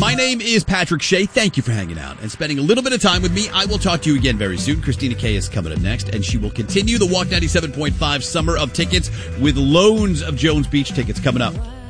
My name is Patrick Shea. Thank you for hanging out and spending a little bit of time with me. I will talk to you again very soon. Christina Kay is coming up next, and she will continue the Walk 97.5 Summer of Tickets with loans of Jones Beach tickets coming up.